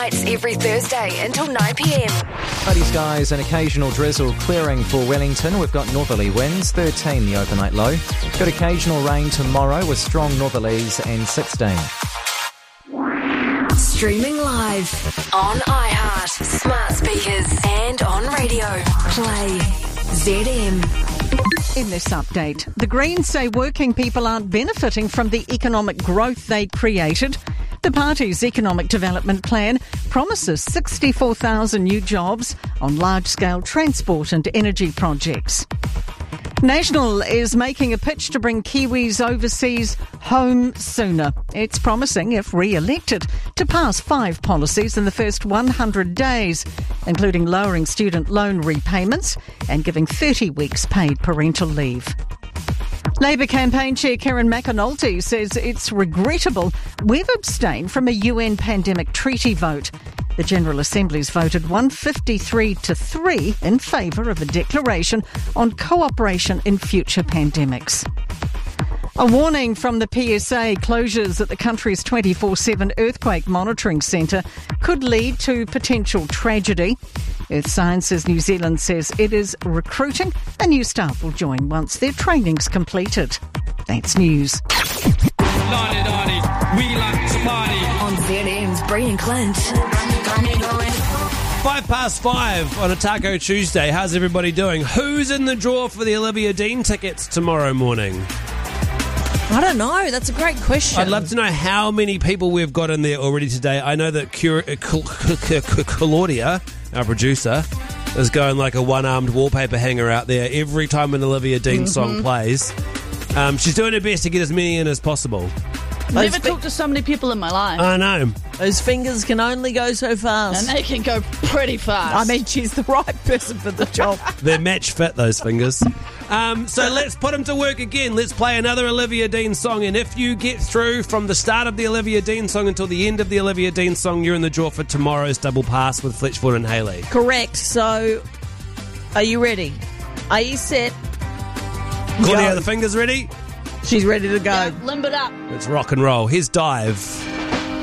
nights every Thursday until 9 p.m. Cloudy skies and occasional drizzle clearing for Wellington. We've got northerly winds, 13 the overnight low. Got occasional rain tomorrow with strong northerlies and 16. Streaming live on iHeart, smart speakers and on radio. Play ZM. In this update, the Greens say working people aren't benefiting from the economic growth they created. The party's economic development plan promises 64,000 new jobs on large-scale transport and energy projects. National is making a pitch to bring Kiwis overseas home sooner. It's promising, if re-elected, to pass 5 policies in the first 100 days, including lowering student loan repayments and giving 30 weeks paid parental leave. Labour campaign chair Karen McAnulty says it's regrettable we've abstained from a UN pandemic treaty vote. The General Assembly's voted 153 to 3 in favour of a declaration on cooperation in future pandemics. A warning from the PSA: closures at the country's 24/7 earthquake monitoring centre could lead to potential tragedy. Earth Sciences New Zealand says it is recruiting, and new staff will join once their training's completed. That's news. We like to party. On ZM's Brian Clint. 5:05 on a Taco Tuesday. How's everybody doing? Who's in the draw for the Olivia Dean tickets tomorrow morning? I don't know. That's a great question. I'd love to know how many people we've got in there already today. I know that Claudia, our producer, is going like a one-armed wallpaper hanger out there every time an Olivia Dean song plays. She's doing her best to get as many in as possible. Never talked to so many people in my life. I know. Those fingers can only go so fast. And they can go pretty fast. I mean, she's the right person for the job. They're match fit, those fingers. So let's put them to work again. Let's play another Olivia Dean song. And if you get through from the start of the Olivia Dean song until the end of the Olivia Dean song, you're in the draw for tomorrow's double pass with Fletchford and Haley. Correct. So, are you ready? Are you set? Claudia, the fingers ready? She's ready to go. Yeah, limp it up. Let's rock and roll. Here's Dive.